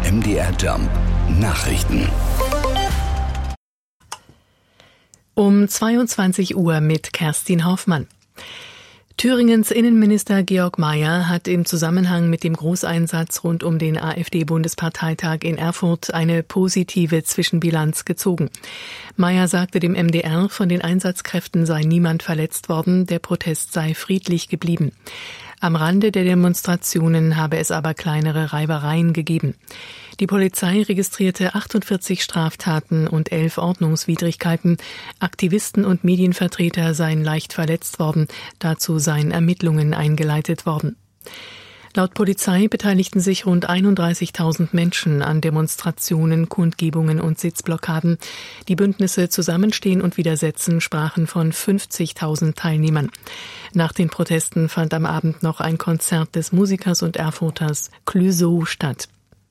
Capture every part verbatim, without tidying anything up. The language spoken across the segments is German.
M D R Jump Nachrichten. Um zweiundzwanzig Uhr mit Kerstin Hoffmann. Thüringens Innenminister Georg Mayer hat im Zusammenhang mit dem Großeinsatz rund um den AfD-Bundesparteitag in Erfurt eine positive Zwischenbilanz gezogen. Mayer sagte dem M D R, von den Einsatzkräften sei niemand verletzt worden, der Protest sei friedlich geblieben. Am Rande der Demonstrationen habe es aber kleinere Reibereien gegeben. Die Polizei registrierte achtundvierzig Straftaten und elf Ordnungswidrigkeiten. Aktivisten und Medienvertreter seien leicht verletzt worden. Dazu seien Ermittlungen eingeleitet worden. Laut Polizei beteiligten sich rund einunddreißigtausend Menschen an Demonstrationen, Kundgebungen und Sitzblockaden. Die Bündnisse Zusammenstehen und Widersetzen sprachen von fünfzigtausend Teilnehmern. Nach den Protesten fand am Abend noch ein Konzert des Musikers und Erfurters Clouseau statt.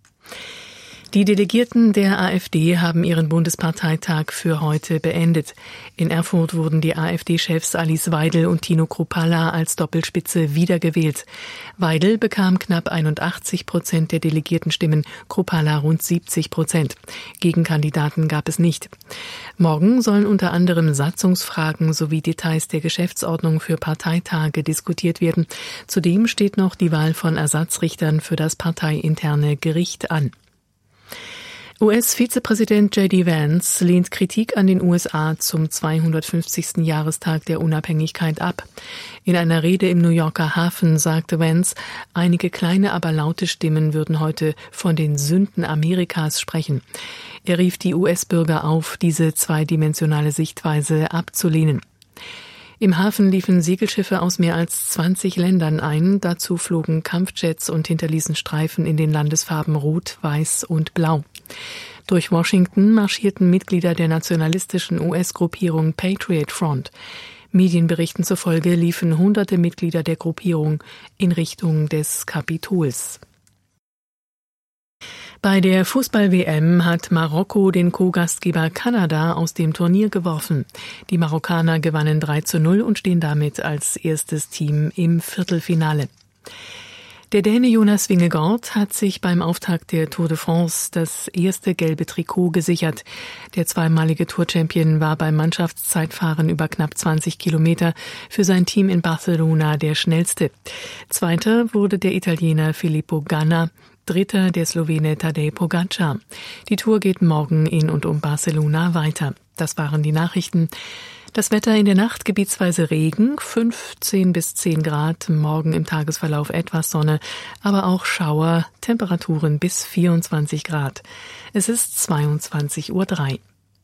Die Delegierten der AfD haben ihren Bundesparteitag für heute beendet. In Erfurt wurden die AfD-Chefs Alice Weidel und Tino Kruppalla als Doppelspitze wiedergewählt. Weidel bekam knapp einundachtzig Prozent der Delegiertenstimmen, Kruppalla rund siebzig Prozent. Gegenkandidaten gab es nicht. Morgen sollen unter anderem Satzungsfragen sowie Details der Geschäftsordnung für Parteitage diskutiert werden. Zudem steht noch die Wahl von Ersatzrichtern für das parteiinterne Gericht an. U S-Vizepräsident J D Vance lehnt Kritik an den U S A zum zweihundertfünfzigsten Jahrestag der Unabhängigkeit ab. In einer Rede im New Yorker Hafen sagte Vance, einige kleine, aber laute Stimmen würden heute von den Sünden Amerikas sprechen. Er rief die U S-Bürger auf, diese zweidimensionale Sichtweise abzulehnen. Im Hafen liefen Segelschiffe aus mehr als zwanzig Ländern ein. Dazu flogen Kampfjets und hinterließen Streifen in den Landesfarben Rot, Weiß und Blau. Durch Washington marschierten Mitglieder der nationalistischen U S-Gruppierung Patriot Front. Medienberichten zufolge liefen hunderte Mitglieder der Gruppierung in Richtung des Kapitols. Bei der Fußball-W M hat Marokko den Co-Gastgeber Kanada aus dem Turnier geworfen. Die Marokkaner gewannen drei zu null und stehen damit als erstes Team im Viertelfinale. Der Däne Jonas Vingegaard hat sich beim Auftakt der Tour de France das erste gelbe Trikot gesichert. Der zweimalige Tour-Champion war beim Mannschaftszeitfahren über knapp zwanzig Kilometer für sein Team in Barcelona der schnellste. Zweiter wurde der Italiener Filippo Ganna, Dritter der Slowene Tadej Pogačar. Die Tour geht morgen in und um Barcelona weiter. Das waren die Nachrichten. Das Wetter in der Nacht gebietsweise Regen, fünfzehn bis zehn Grad, morgen im Tagesverlauf etwas Sonne, aber auch Schauer, Temperaturen bis vierundzwanzig Grad. Es ist zweiundzwanzig Uhr drei.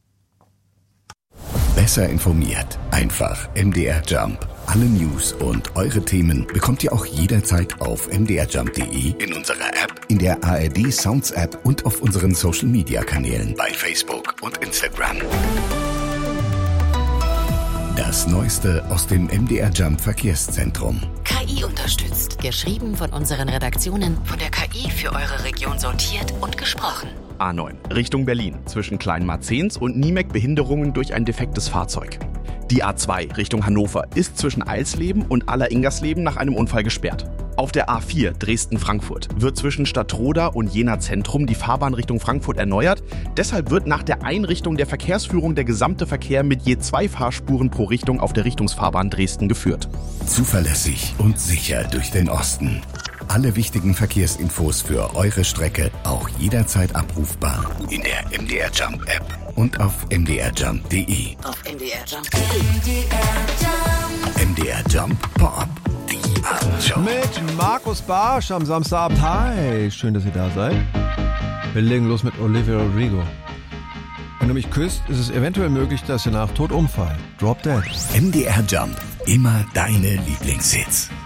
Besser informiert, einfach M D R Jump. Alle News und eure Themen bekommt ihr auch jederzeit auf m d r jump punkt d e, in unserer App, in der A R D Sounds App und auf unseren Social Media Kanälen bei Facebook und Instagram. Das Neueste aus dem M D R Jump Verkehrszentrum. K I unterstützt. Geschrieben von unseren Redaktionen, von der K I für eure Region sortiert und gesprochen. A neun Richtung Berlin. Zwischen Kleinmarzens und Niemek Behinderungen durch ein defektes Fahrzeug. Die A zwei Richtung Hannover ist zwischen Eilsleben und Aller-Ingersleben nach einem Unfall gesperrt. Auf der A vier Dresden-Frankfurt wird zwischen Stadtroda und Jena Zentrum die Fahrbahn Richtung Frankfurt erneuert. Deshalb wird nach der Einrichtung der Verkehrsführung der gesamte Verkehr mit je zwei Fahrspuren pro Richtung auf der Richtungsfahrbahn Dresden geführt. Zuverlässig und sicher durch den Osten. Alle wichtigen Verkehrsinfos für eure Strecke auch jederzeit abrufbar in der M D R Jump App und auf m d r jump punkt d e. Auf M D R Jump punkt d e. M D R Jump Pop-Up. Die Abendshow. Mit Markus Barsch am Samstagabend. Hi, schön, dass ihr da seid. Wir legen los mit Olivia Rodrigo. Wenn du mich küsst, ist es eventuell möglich, dass ihr nach Tod umfallt. Drop Dead. M D R Jump. Immer deine Lieblingshits.